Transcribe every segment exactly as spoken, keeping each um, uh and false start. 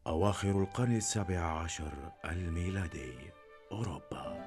أواخر القرن السابع عشر الميلادي، أوروبا.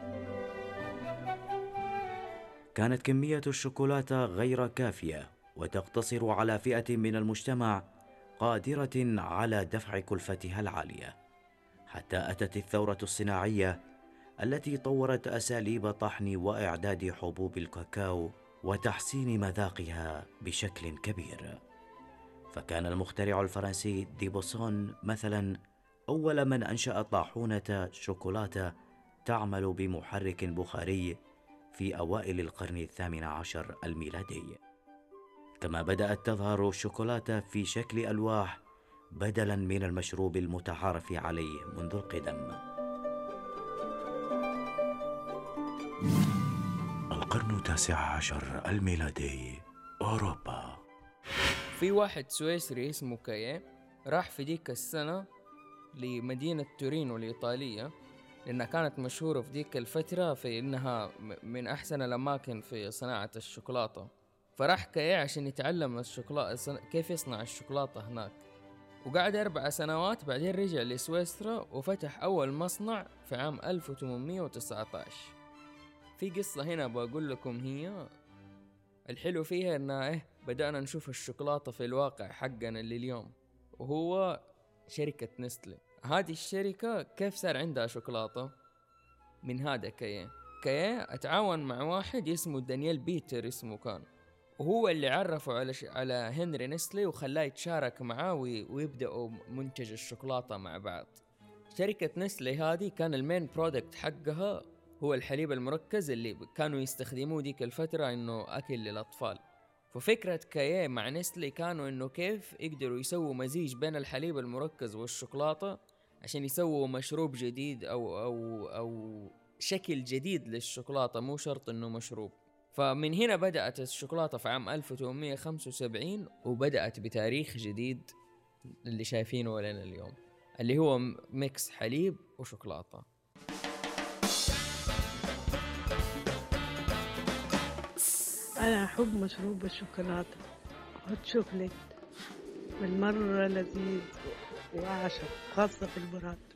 كانت كمية الشوكولاتة غير كافية وتقتصر على فئة من المجتمع قادرة على دفع كلفتها العالية، حتى أتت الثورة الصناعية التي طورت أساليب طحن وإعداد حبوب الكاكاو وتحسين مذاقها بشكل كبير. فكان المخترع الفرنسي دي بوسون مثلا أول من أنشأ طاحونة شوكولاتة تعمل بمحرك بخاري في أوائل القرن الثامن عشر الميلادي. كما بدأت تظهر الشوكولاتة في شكل ألواح بدلا من المشروب المتعارف عليه منذ القدم. القرن التاسع عشر الميلادي، أوروبا. في واحد سويسري اسمه كايه راح في ديك السنة لمدينة تورينو الإيطالية، لأنها كانت مشهورة في ديك الفترة في إنها من أحسن الأماكن في صناعة الشوكولاتة. فراح كايه عشان يتعلم الشوكولاتة كيف يصنع الشوكولاتة هناك، وقعد أربع سنوات. بعدين رجع لسويسرا وفتح أول مصنع في عام ألف وثمانمائة وتسعة عشر. في قصة هنا بقول لكم، هي الحلو فيها إنه إيه بدأنا نشوف الشوكولاتة في الواقع حقنا اللي اليوم، وهو شركة نستلي. هذه الشركة كيف صار عندها شوكولاتة؟ من هذا كايه كايه اتعاون مع واحد اسمه دانييل بيتر اسمه كان، وهو اللي عرفه على ش... على هنري نستلي وخلاه يتشارك معاه وي... ويبدأوا منتج الشوكولاتة مع بعض. شركة نستلي هذه كان المين برودكت حقها هو الحليب المركز اللي كانوا يستخدموه ديك الفترة انه اكل للاطفال. ففكرة كايه مع نستلي كانوا انه كيف يقدروا يسووا مزيج بين الحليب المركز والشوكولاتة عشان يسووا مشروب جديد او او او شكل جديد للشوكولاتة، مو شرط انه مشروب. فمن هنا بدأت الشوكولاتة في عام ألف وثمانمائة وخمسة وسبعين، وبدأت بتاريخ جديد اللي شايفينه لنا اليوم، اللي هو ميكس حليب وشوكولاتة. أنا أحب مشروب الشوكولاتة، هوت شوكليت بالمرة لذيذ وأعشق، خاصة في البراد.